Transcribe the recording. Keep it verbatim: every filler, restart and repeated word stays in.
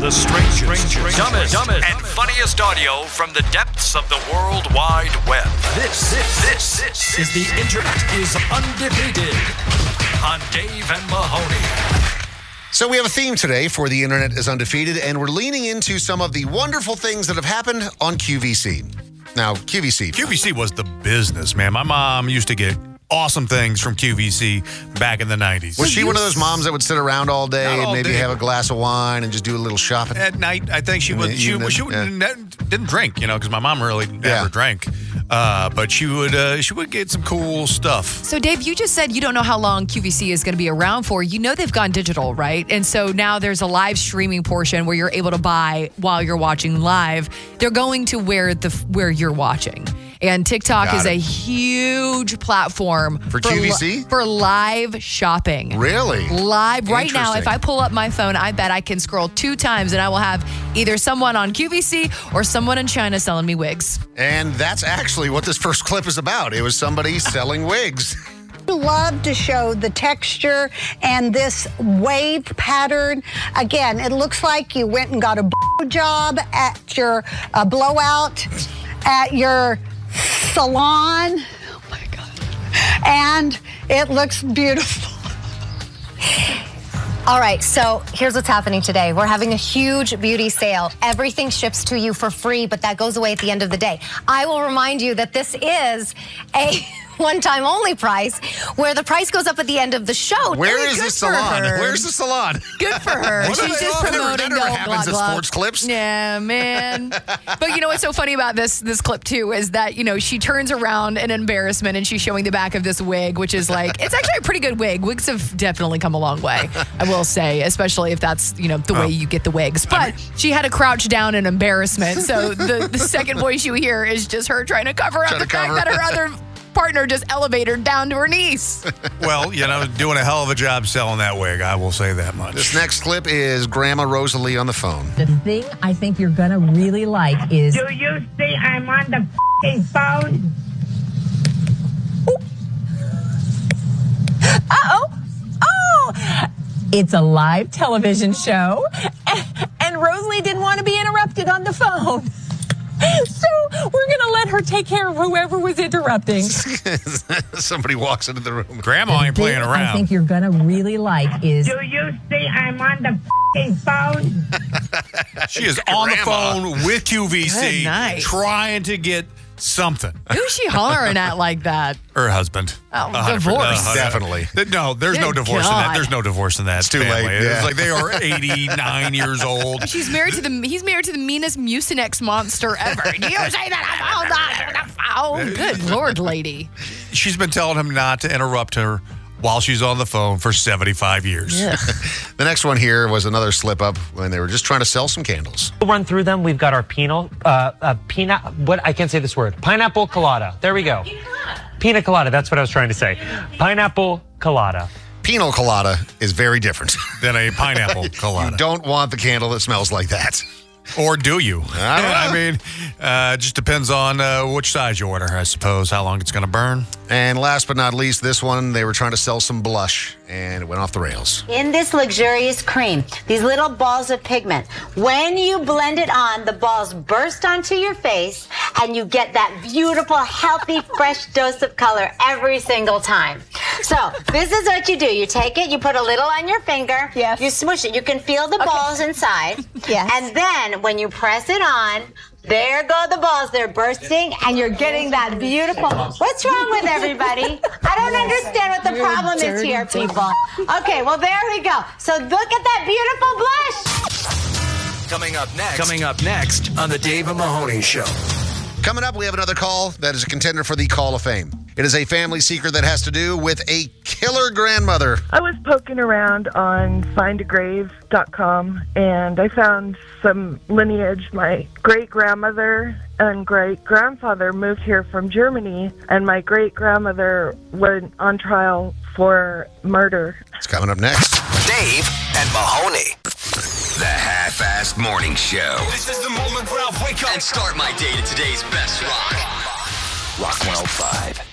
The strangest, strangest dumbest, dumbest, and funniest audio from the depths of the World Wide Web. This, this, this, this is the Internet is Undefeated on Dave and Mahoney. So we have a theme today for The Internet is Undefeated, and we're leaning into some of the wonderful things that have happened on Q V C. Now, Q V C. Q V C was the business, man. My mom used to get awesome things from Q V C back in the nineties. Was she one of those moms that would sit around all day Not and all maybe day. have a glass of wine and just do a little shopping? At night, I think she would. She, Evening, she yeah. ne- didn't drink, you know, because my mom really never Yeah. drank. Uh, but she would. Uh, she would get some cool stuff. So, Dave, you just said you don't know how long Q V C is going to be around for. You know they've gone digital, right? And so now there's a live streaming portion where you're able to buy while you're watching live. They're going to where the where you're watching. And TikTok Got is it. a huge platform For Q V C? li- for live shopping. Really? Live right now. Interesting. If I pull up my phone, I bet I can scroll two times and I will have either someone on Q V C or someone in China selling me wigs. And that's actually what this first clip is about. It was somebody selling wigs. Love to show the texture and this wave pattern. Again, it looks like you went and got a blow job at your uh, blowout at your salon. Oh my God. And it looks beautiful. All right, so here's what's happening today. We're having a huge beauty sale. Everything ships to you for free, but that goes away at the end of the day. I will remind you that this is a one-time only price, where the price goes up at the end of the show. Where Really is good this for salon? her. Where's the salon? Good for her. What are She's they just all- that never- promoting that never go, happens blah, in blah. sports clips. Yeah, man. But you know what's so funny about this this clip too is that, you know, she turns around in embarrassment and she's showing the back of this wig, which is like, it's actually a pretty good wig. Wigs have definitely come a long way, I will say, especially if that's, you know, the way you get the wigs. But she had to crouch down in embarrassment. So the, the second voice you hear is just her trying to cover up Trying the to fact cover. that her other partner just elevated her down to her knees. Well, you know, doing a hell of a job selling that wig. I will say that much. This next clip is Grandma Rosalie on the phone. The thing I think you're gonna really like is Do you see I'm on the f***ing phone? uh-oh, oh, it's a live television show, and Rosalie didn't want to be interrupted on the phone. So we're gonna let her take care of whoever was interrupting. Somebody walks into the room. Grandma ain't The playing thing I around. think you're gonna really like is Do you see I'm on the f***ing phone? She is on the Grandma. phone with Q V C, Good night. trying to get something. Who's she hollering at like that? Her husband. Oh, one hundred percent. divorce. Uh, Definitely. No, there's no Good divorce in that. God. There's no divorce in that. It's too family. late, yeah. It's like they are eighty-nine years old. She's married to the. He's married to the meanest Mucinex monster ever. Do you say that? I'm on the phone. Good Lord, lady. She's been telling him not to interrupt her while she's on the phone for seventy-five years. The next one here was another slip up when they were just trying to sell some candles. We'll run through them. We've got our penal, uh, uh, peanut, what, I can't say this word. Pineapple colada. There we go. Pina colada. That's what I was trying to say. Pineapple colada. Pina colada is very different. Than a pineapple colada. You don't want the candle that smells like that. Or do you? I don't know. I mean, uh, it just depends on uh, which size you order, I suppose, how long it's going to burn. And last but not least, this one, they were trying to sell some blush, and it went off the rails. In this luxurious cream, these little balls of pigment, when you blend it on, the balls burst onto your face, and you get that beautiful, healthy, fresh dose of color every single time. So this is what you do. You take it, you put a little on your finger, Yes. you smush it. You can feel the balls inside. Yes. And then when you press it on, there go the balls. They're bursting, and you're getting that beautiful. What's wrong with everybody? I don't understand what the problem is here, people. Okay, well, there we go. So look at that beautiful blush. Coming up next. Coming up next on the Dave and Mahoney Show. Coming up, we have another call that is a contender for the Call of Fame. It is a family secret that has to do with a killer grandmother. I was poking around on find a grave dot com, and I found some lineage. My great-grandmother and great-grandfather moved here from Germany, and my great-grandmother went on trial for murder. It's coming up next. Dave and Mahoney. The Half-Assed Morning Show. This is the moment where I wake up And start my day to today's best rock. Rock one oh five.